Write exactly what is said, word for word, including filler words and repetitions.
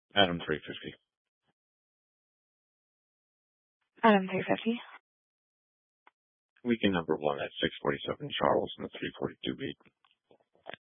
Adam three fifty. Adam three fifty. Weekend number one at six forty-seven Charles in the three forty-two beat.